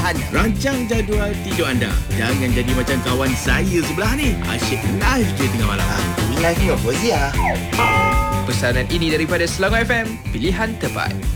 Farhan. Rancang jadual tidur anda. Jangan jadi macam kawan saya sebelah ni. Asyik live je tengah malam. Ini live ni apa Zia? Pesanan ini daripada Selangor FM, pilihan terbaik.